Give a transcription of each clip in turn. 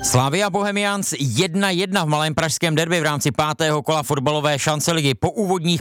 Slavia Bohemians 1-1 v malém pražském derby v rámci 5. kola fotbalové šance ligy po úvodních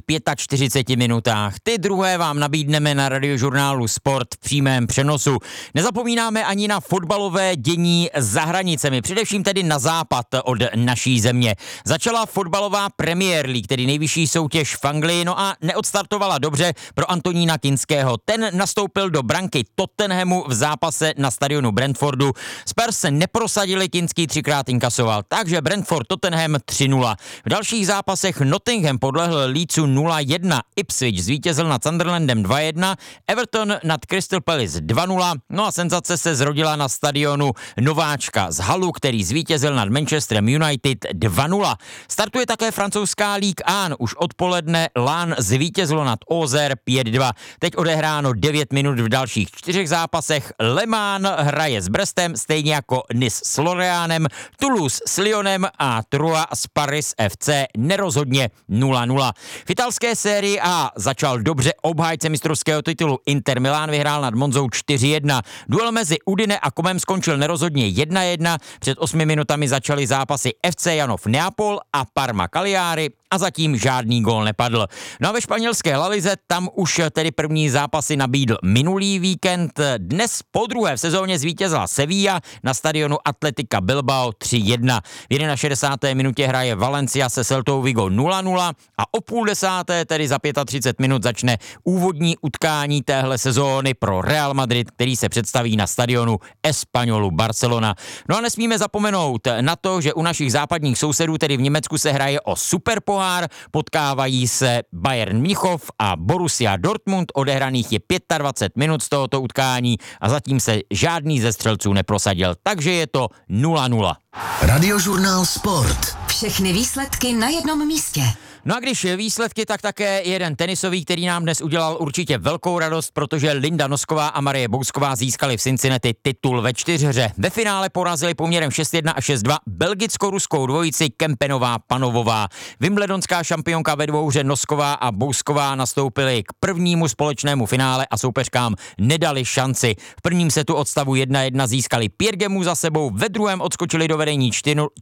45 minutách. Ty druhé vám nabídneme na radiožurnálu Sport v přímém přenosu. Nezapomínáme ani na fotbalové dění za hranicemi, především tedy na západ od naší země. Začala fotbalová Premier League, tedy nejvyšší soutěž v Anglii, no a neodstartovala dobře pro Antonína Kinského. Ten nastoupil do branky Tottenhamu v zápase na stadionu Brentfordu. Spurs se neprosadili, Kinský třikrát inkasoval, takže Brentford Tottenham 3-0. V dalších zápasech Nottingham podlehl Leedsu 0-1, Ipswich zvítězil nad Sunderlandem 2-1, Everton nad Crystal Palace 2-0, no a senzace se zrodila na stadionu nováčka z Hallu, který zvítězil nad Manchesterem United 2-0. Startuje také francouzská Ligue 1, už odpoledne Lán zvítězilo nad Auxerre 5-2. Teď odehráno 9 minut v dalších 4 zápasech. Le Mans hraje s Brestem, stejně jako Nice s Lorient, Toulouse s Lyonem a Troyes s Paris FC nerozhodně 0-0. V italské sérii A začal dobře obhájce mistrovského titulu. Inter Milán vyhrál nad Monzou 4-1. Duel mezi Udine a Komem skončil nerozhodně 1-1. Před 8 minutami začaly zápasy FC Janov Neapol a Parma Cagliari a zatím žádný gól nepadl. No a ve španělské La Lize tam už tedy první zápasy nabídl minulý víkend. Dnes podruhé v sezóně zvítězila Sevilla na stadionu Atletica Bilbao 3-1. V 61. minutě hraje Valencia se Celtou Vigo 0-0 a o 0:30, tedy za 35 minut, začne úvodní utkání téhle sezóny pro Real Madrid, který se představí na stadionu Españolu Barcelona. No a nesmíme zapomenout na to, že u našich západních sousedů, tedy v Německu, se hraje o superpohár. Potkávají se Bayern Mnichov a Borussia Dortmund. Odehraných je 25 minut z tohoto utkání a zatím se žádný ze střelců neprosadil. Takže je to 0-0. Radiožurnál Sport. Všechny výsledky na jednom místě. No a když výsledky, tak také jeden tenisový, který nám dnes udělal určitě velkou radost, protože Linda Nosková a Marie Bousková získali v Cincinnati titul ve čtyřhře. Ve finále porazili poměrem 6-1 a 6-2 belgicko-ruskou dvojici Kempenová-Panovová. Wimbledonská šampionka ve dvouhře Nosková a Bousková nastoupili k prvnímu společnému finále a soupeřkám nedali šanci. V prvním setu od stavu 1-1 získali 5 gemů za sebou, ve druhém odskočili do vedení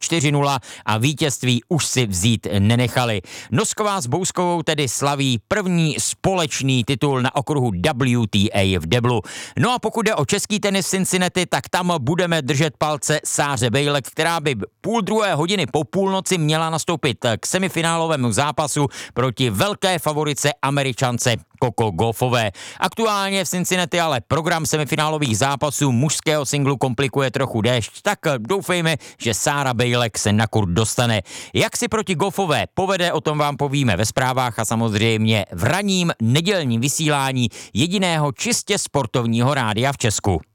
4-0 a vítězství už si vzít nenechali. Nosková s Bouskovou tedy slaví první společný titul na okruhu WTA v deblu. No a pokud jde o český tenis v Cincinnati, tak tam budeme držet palce Sáře Bejlek, která by 1:30 po půlnoci měla nastoupit k semifinálovému zápasu proti velké favorice Američance Coco Gaufové. Aktuálně v Cincinnati ale program semifinálových zápasů mužského singlu komplikuje trochu déšť, tak doufejme, že Sára Bejlek se na kurt dostane. Jak si proti Gaufové povede, o tom vám povíme ve zprávách a samozřejmě v ranním nedělním vysílání jediného čistě sportovního rádia v Česku.